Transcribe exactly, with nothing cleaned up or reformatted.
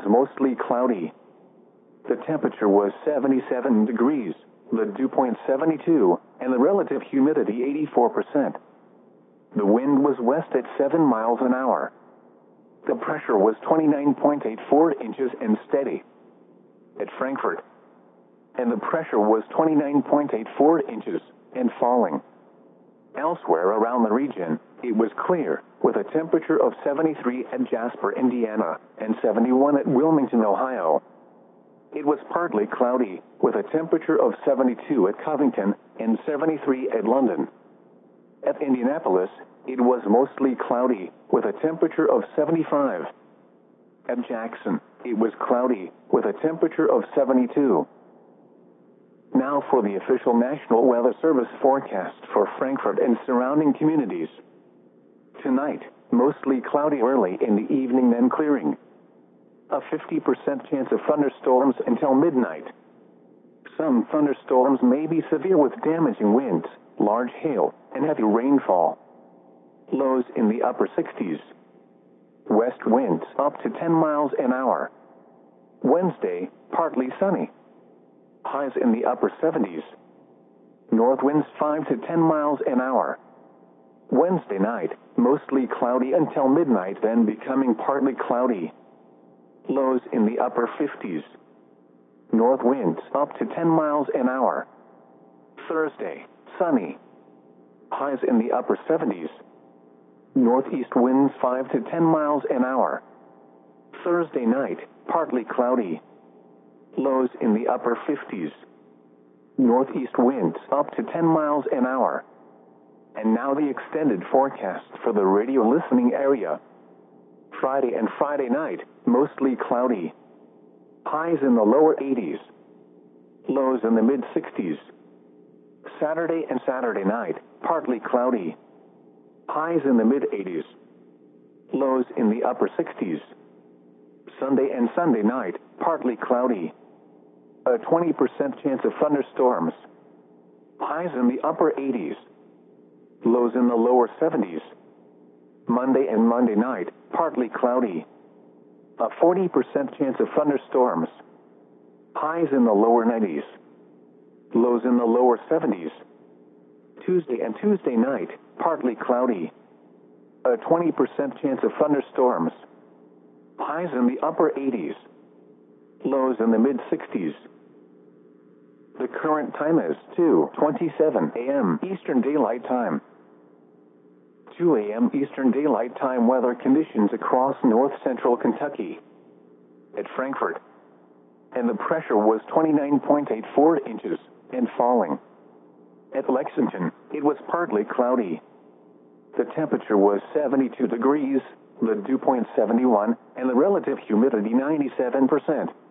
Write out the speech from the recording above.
mostly cloudy. The temperature was seventy-seven degrees, the dew point seventy-two, and the relative humidity eighty-four percent. The wind was west at seven miles an hour. The pressure was twenty-nine point eight four inches and steady. At Frankfurt. And the pressure was twenty-nine point eight four inches and falling. Elsewhere around the region, it was clear, with a temperature of seventy-three at Jasper, Indiana, and seventy-one at Wilmington, Ohio. It was partly cloudy, with a temperature of seventy-two at Covington and seventy-three at London. At Indianapolis, it was mostly cloudy, with a temperature of seventy-five. At Jackson, it was cloudy, with a temperature of seventy-two. Now for the official National Weather Service forecast for Frankfurt and surrounding communities. Tonight, mostly cloudy early in the evening, then clearing. A fifty percent chance of thunderstorms until midnight. Some thunderstorms may be severe with damaging winds, large hail, and heavy rainfall. Lows in the upper sixties. West winds up to ten miles an hour. Wednesday, partly sunny. Highs in the upper seventies. North winds five to ten miles an hour. Wednesday night, mostly cloudy until midnight, then becoming partly cloudy. Lows in the upper fifties. North winds up to ten miles an hour. Thursday, sunny. Highs in the upper seventies. Northeast winds five to ten miles an hour. Thursday night, partly cloudy. Lows in the upper fifties. Northeast winds up to ten miles an hour. And now the extended forecast for the radio listening area. Friday and Friday night, mostly cloudy. Highs in the lower eighties. Lows in the mid sixties. Saturday and Saturday night, partly cloudy. Highs in the mid eighties. Lows in the upper sixties. Sunday and Sunday night, partly cloudy. A twenty percent chance of thunderstorms. Highs in the upper eighties. Lows in the lower seventies. Monday and Monday night, partly cloudy. A forty percent chance of thunderstorms. Highs in the lower nineties. Lows in the lower seventies. Tuesday and Tuesday night, partly cloudy. A twenty percent chance of thunderstorms. Highs in the upper eighties. Lows in the mid sixties. The current time is two twenty-seven a m Eastern Daylight Time. two a m Eastern Daylight Time weather conditions across north-central Kentucky. At Frankfurt. And the pressure was twenty-nine point eight four inches and falling. At Lexington, it was partly cloudy. The temperature was seventy-two degrees, the dew point seventy-one, and the relative humidity ninety-seven percent.